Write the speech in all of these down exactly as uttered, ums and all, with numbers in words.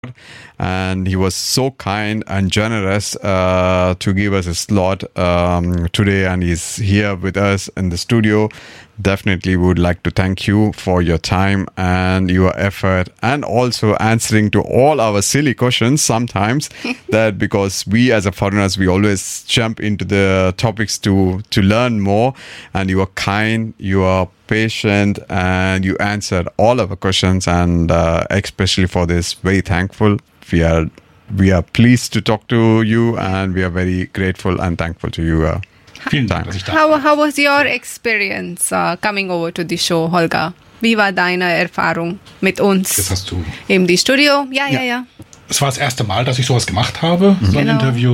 and he was so kind and generous uh, to give us a slot um, today, and he's here with us in the studio. Definitely would like to thank you for your time and your effort, and also answering to all our silly questions sometimes that because we as a foreigners, we always jump into the topics to to learn more, and you are kind, you are patient, and you answered all of our questions, and uh, especially for this, very thankful. We are we are pleased to talk to you, and we are very grateful and thankful to you. Uh, Vielen Dank, dass ich da How, how was your experience uh, coming over to the show, Holger? Wie war deine Erfahrung mit uns Jetzt hast du. im die Studio? Ja, ja, ja. Es war das erste Mal, dass ich sowas gemacht habe, so ein Genau. Interview.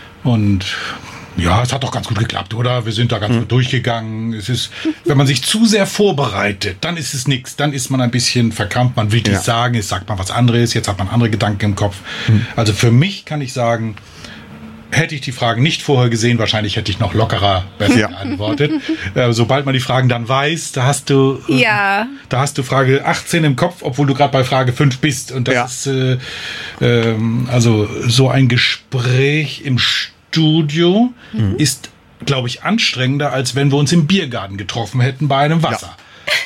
Und ja, es hat doch ganz gut geklappt, oder? Wir sind da ganz gut durchgegangen. Es ist, wenn man sich zu sehr vorbereitet, dann ist es nichts. Dann ist man ein bisschen verkrampft. Man will nichts Ja. sagen, jetzt sagt man was anderes, jetzt hat man andere Gedanken im Kopf. Also für mich kann ich sagen, hätte ich die Fragen nicht vorher gesehen, wahrscheinlich hätte ich noch lockerer besser Ja. geantwortet. Äh, sobald man die Fragen dann weiß, da hast du äh, Ja. da hast du Frage achtzehn im Kopf, obwohl du gerade bei Frage fünf bist. Und das Ja. ist äh, ähm, also so ein Gespräch im Studio ist, glaube ich, anstrengender, als wenn wir uns im Biergarten getroffen hätten bei einem Wasser.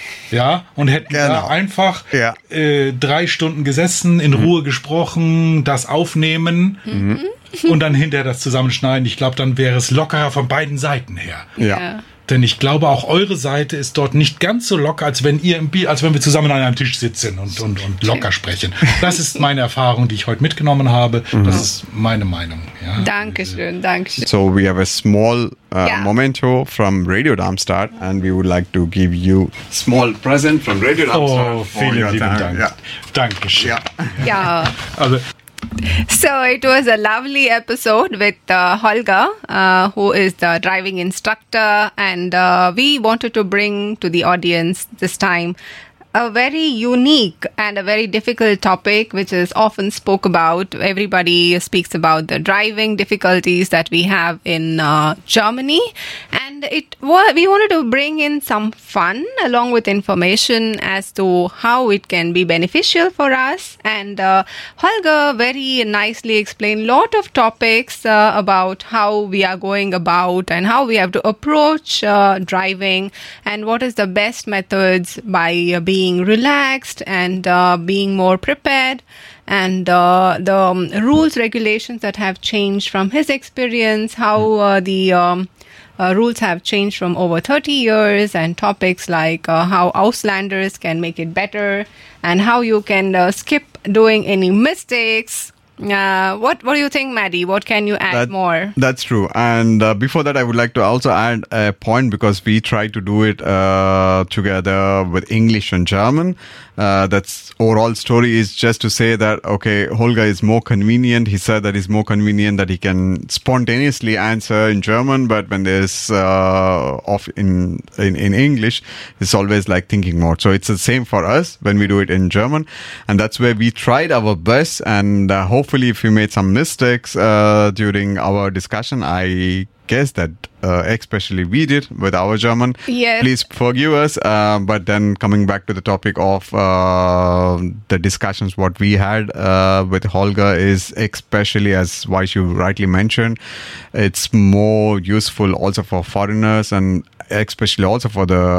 Ja, und hätten Genau. da einfach Ja. äh, drei Stunden gesessen, in Ruhe gesprochen, das aufnehmen und dann hinterher das zusammenschneiden. Ich glaube, dann wäre es lockerer von beiden Seiten her. ja. Denn ich glaube, auch eure Seite ist dort nicht ganz so locker, als wenn ihr im Bier, als wenn wir zusammen an einem Tisch sitzen und, und, und locker sprechen. Das ist meine Erfahrung, die ich heute mitgenommen habe. Das ist meine Meinung. Ja. Dankeschön, Dankeschön. So we have a small uh, Yeah. memento from Radio Darmstadt, and we would like to give you small present from Radio Darmstadt. Oh, for vielen your lieben time. Dank. Yeah. Dankeschön. Yeah. Ja. Also, So it was a lovely episode with uh, Holger, uh, who is the driving instructor, and uh, we wanted to bring to the audience this time a very unique and a very difficult topic, which is often spoke about. Everybody speaks about the driving difficulties that we have in uh, Germany, and it wa- we wanted to bring in some fun along with information as to how it can be beneficial for us. And uh, Holger very nicely explained lot of topics uh, about how we are going about and how we have to approach uh, driving, and what is the best methods by uh, being relaxed and uh, being more prepared, and uh, the um, rules, regulations that have changed from his experience, how uh, the um, uh, rules have changed from over thirty years, and topics like uh, how Auslanders can make it better, and how you can uh, skip doing any mistakes. Uh, what what do you think, Maddie? What can you add That- more? That's true. And uh, before that, I would like to also add a point, because we try to do it uh, together with English and German. Uh, that's overall story is just to say that, okay, Holger is more convenient. He said that it's more convenient that he can spontaneously answer in German, but when there's uh, off in, in, in English, it's always like thinking more. So it's the same for us when we do it in German. And that's where we tried our best. And uh, hopefully if we made some mistakes uh, during our discussion, I guess that uh, especially we did with our German. Yes. Please forgive us. Uh, but then coming back to the topic of uh, the discussions what we had uh, with Holger is, especially as Vaishu rightly mentioned, it's more useful also for foreigners, and especially also for the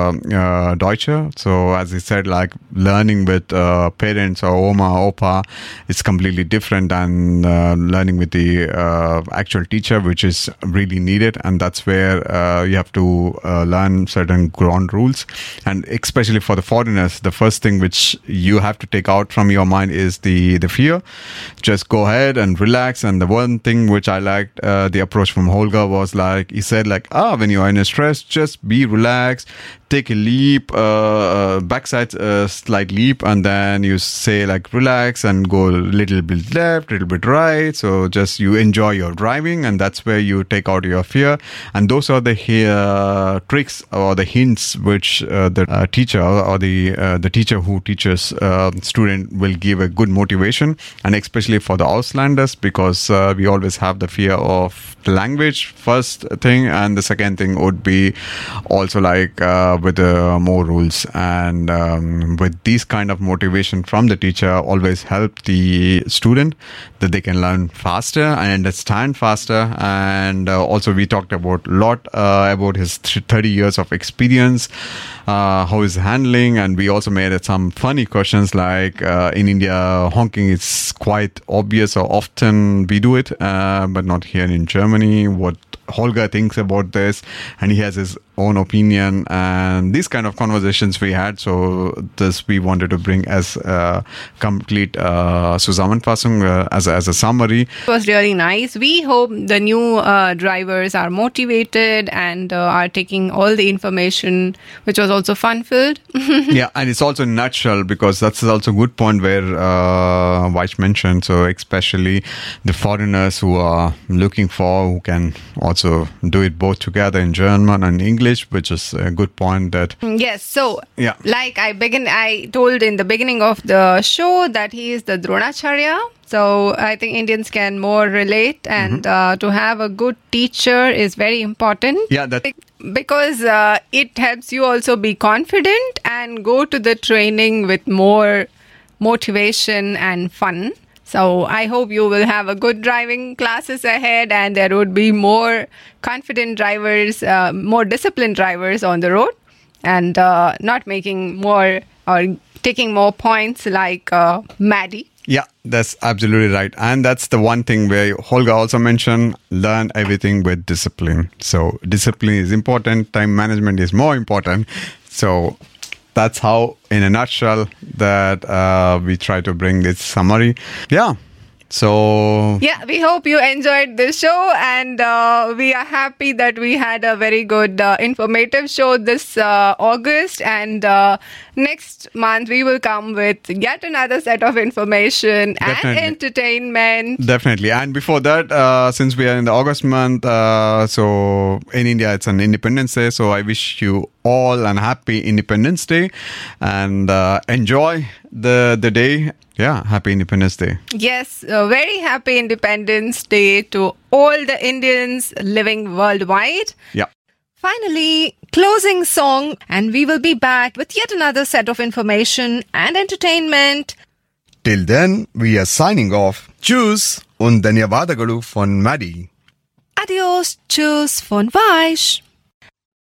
uh, Deutsche. So as he said, like learning with uh, parents or Oma, Opa is completely different than uh, learning with the uh, actual teacher, which is really needed. And that's where uh, you have to uh, learn certain ground rules. And especially for the foreigners, the first thing which you have to take out from your mind is the, the fear. Just go ahead and relax. And the one thing which I liked, uh, the approach from Holger was like, he said like, ah, when you are in a stress, just be relaxed, take a leap, uh, backside uh, slight leap, and then you say like relax and go a little bit left, a little bit right. So just you enjoy your driving, and that's where you take out your fear. And those are the uh, tricks or the hints which uh, the uh, teacher or the uh, the teacher who teaches uh, student will give a good motivation, and especially for the Auslanders, because uh, we always have the fear of the language first thing, and the second thing would be also like uh, with uh, more rules. And um, with these kind of motivation from the teacher always help the student that they can learn faster and understand faster. And uh, also we talked about a lot uh, about his thirty years of experience, uh, how he's handling, and we also made some funny questions like uh, in India honking is quite obvious, or often we do it, uh, but not here in Germany. What Holger thinks about this, and he has his own opinion, and these kind of conversations we had. So this we wanted to bring as a complete uh, Zusammenfassung, uh, as, a, as a summary. It was really nice. We hope the new uh, drivers are motivated and uh, are taking all the information, which was also fun-filled. Yeah, and it's also in a nutshell, because that's also a good point where uh, Weiss mentioned, so especially the foreigners who are looking for, who can also do it both together in German and English, which is a good point that... Yes, so yeah. like I begin, I told in the beginning of the show that he is the Dronacharya. So I think Indians can more relate, and mm-hmm. uh, to have a good teacher is very important. Yeah, that... Because uh, it helps you also be confident and go to the training with more motivation and fun. So I hope you will have a good driving classes ahead, and there would be more confident drivers, uh, more disciplined drivers on the road, and uh, not making more or taking more points like uh, Maddie. Yeah, that's absolutely right. And that's the one thing where Holger also mentioned, learn everything with discipline. So discipline is important. Time management is more important. So that's how, in a nutshell, that uh, we try to bring this summary. Yeah. So... Yeah, we hope you enjoyed this show, and uh, we are happy that we had a very good, uh, informative show this uh, August. And uh, next month, we will come with yet another set of information Definitely. and entertainment. Definitely. And before that, uh, since we are in the August month, uh, so in India, it's an Independence Day. So I wish you all an happy Independence Day, and uh, enjoy the the day. Yeah, happy Independence Day. Yes, a very happy Independence Day to all the Indians living worldwide. Yeah. Finally, closing song, and we will be back with yet another set of information and entertainment. Till then, we are signing off. Tschüss und ಧನ್ಯವಾದಗಳು von Maddie. Adios, tschüss von Weiss.